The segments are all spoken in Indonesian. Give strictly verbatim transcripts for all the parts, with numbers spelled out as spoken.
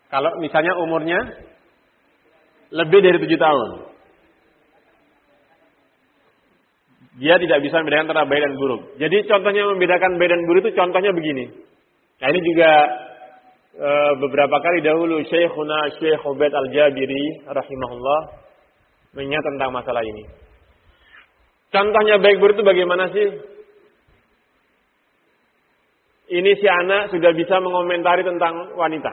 Kalau misalnya umurnya lebih dari tujuh tahun. Dia tidak bisa membedakan antara baik dan buruk. Jadi contohnya membedakan baik dan buruk itu contohnya begini. Nah ini juga e, beberapa kali dahulu Syekhuna Syekh Ubaid Al-Jabiri rahimahullah mengingat tentang masalah ini. Contohnya baik buruk itu bagaimana sih? Ini si anak sudah bisa mengomentari tentang wanita.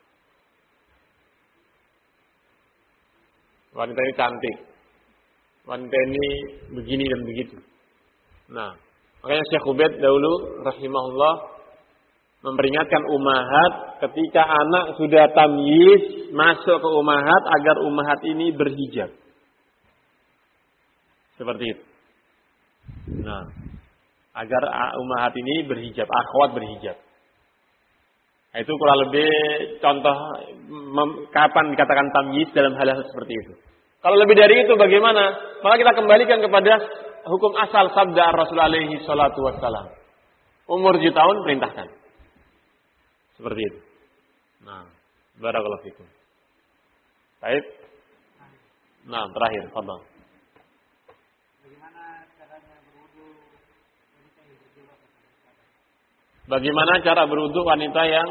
Wanita ini cantik. Wanita ini begini dan begitu. Nah, makanya Syekh Ubaid dahulu rahimahullah memperingatkan ummahat ketika anak sudah tamyiz masuk ke ummahat agar ummahat ini berhijab. Seperti itu. Nah, agar ummahat ini berhijab, akhwat berhijab. Nah, itu kurang lebih contoh mem, kapan dikatakan tamyiz dalam hal-hal seperti itu. Kalau lebih dari itu bagaimana? Maka kita kembalikan kepada hukum asal sabda Rasulullah alaihi salatu wassalam. Umur tujuh tahun perintahkan. Seperti itu. Nah, barakallahu fikum. Baik. Nah, terakhir, fadhal. Bagaimana cara berwudu wanita yang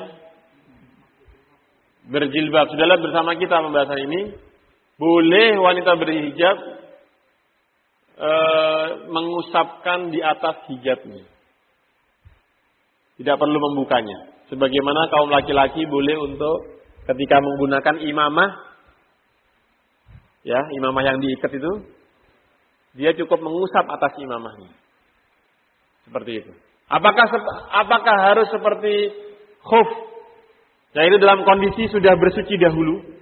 berjilbab? Sudahlah bersama kita pembahasan ini. Boleh wanita berhijab e, mengusapkan di atas hijabnya. Tidak perlu membukanya. Sebagaimana kaum laki-laki boleh untuk ketika menggunakan imamah, ya imamah yang diikat itu, dia cukup mengusap atas imamahnya. Seperti itu. Apakah apakah harus seperti khuf? Nah itu dalam kondisi sudah bersuci dahulu.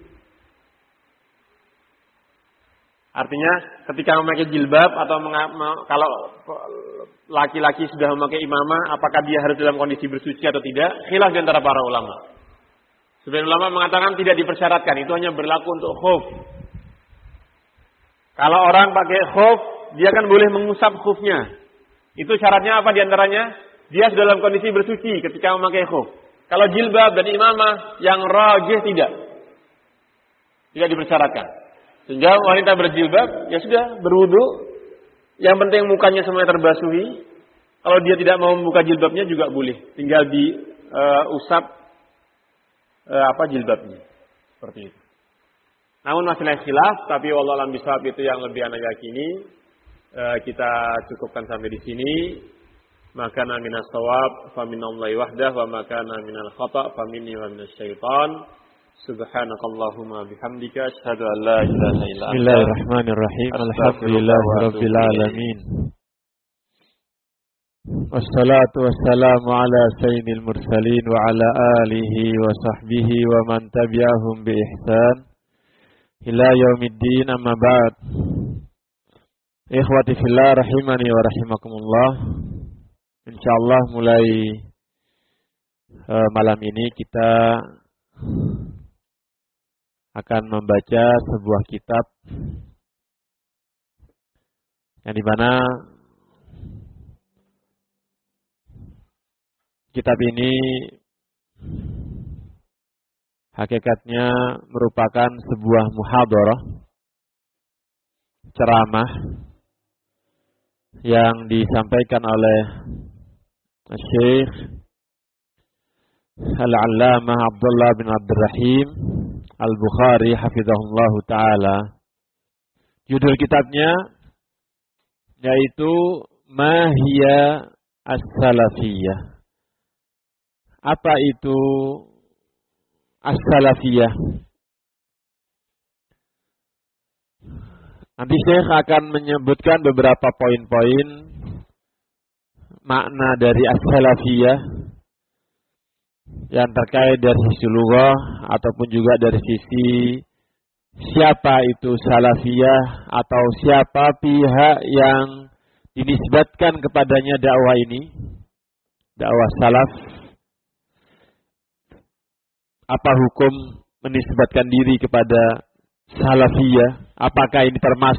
Artinya ketika memakai jilbab atau kalau laki-laki sudah memakai imamah, apakah dia harus dalam kondisi bersuci atau tidak? Khilaf di antara para ulama. Sebagian ulama mengatakan tidak dipersyaratkan, itu hanya berlaku untuk khuf. Kalau orang pakai khuf, dia kan boleh mengusap khufnya. Itu syaratnya apa di antaranya? Dia sudah dalam kondisi bersuci ketika memakai khuf. Kalau jilbab dan imamah yang rajih tidak. Tidak dipersyaratkan. Sehingga wanita berjilbab, ya sudah berwudu. Yang penting mukanya semuanya terbasuhi. Kalau dia tidak mau membuka jilbabnya juga boleh. Tinggal diusap uh, uh, apa jilbabnya. Seperti itu. Namun masih ada khilaf, tapi wallahu a'lam bishawab itu yang lebih ana yakini. Uh, kita cukupkan sampai di sini. Maka na minas shawab fa minallahi wahdah wa maka na minal khata' fa minni wa minasy syaitan. Subhanakallahumma bihamdika asyhadu an la ilaha illa anta. Bismillahirrahmanirrahim. Alhamdulillahirabbil alamin. Wassalatu wassalamu ala sayyidil mursalin wa ala alihi wa sahbihi wa man tabi'ahum bi ihsan ila yaumiddin, amma ba'd. Ikhwati fillah rahimani wa rahimakumullah. Insyaallah mulai uh, malam ini kita akan membaca sebuah kitab yang dimana kitab ini hakikatnya merupakan sebuah muhadharah, ceramah yang disampaikan oleh Syekh Al-Allamah Abdullah bin Abdurrahim Al-Bukhari hafizahullah ta'ala. Judul kitabnya yaitu Mahiyya As-Salafiyah. Apa itu As-Salafiyah? Nanti Syekh akan menyebutkan beberapa poin-poin makna dari As-Salafiyah yang terkait dari sisi lughah ataupun juga dari sisi siapa itu salafiyah atau siapa pihak yang dinisbatkan kepadanya dakwah ini, dakwah salaf. Apa hukum menisbatkan diri kepada salafiyah? Apakah ini termasuk